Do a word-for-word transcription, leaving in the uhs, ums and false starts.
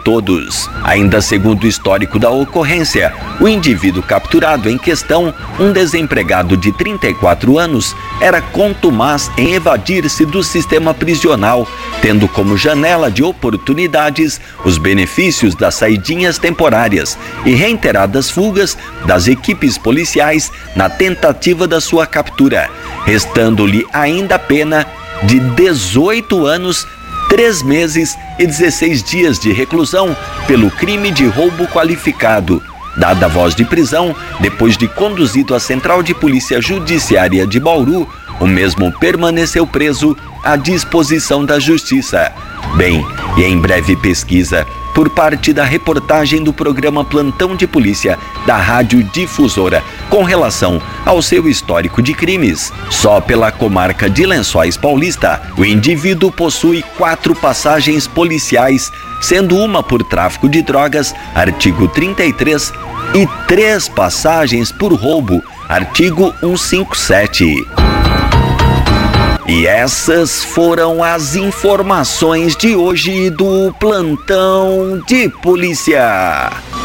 todos. Ainda segundo o histórico da ocorrência, o indivíduo capturado em questão, um desempregado de trinta e quatro anos, era contumaz em evadir-se do sistema prisional, tendo como janela de oportunidades os benefícios das saidinhas temporárias e reiteradas fugas das equipes policiais na tentativa da sua captura, restando-lhe ainda a pena de dezoito anos, três meses e dezesseis dias de reclusão pelo crime de roubo qualificado. Dada a voz de prisão, depois de conduzido à Central de Polícia Judiciária de Bauru, o mesmo permaneceu preso à disposição da Justiça. Bem, e em breve pesquisa, por parte da reportagem do programa Plantão de Polícia da Rádio Difusora, com relação ao seu histórico de crimes. Só pela comarca de Lençóis Paulista, o indivíduo possui quatro passagens policiais, sendo uma por tráfico de drogas, artigo trinta e três, e três passagens por roubo, artigo cento e cinquenta e sete. E essas foram as informações de hoje do Plantão de Polícia.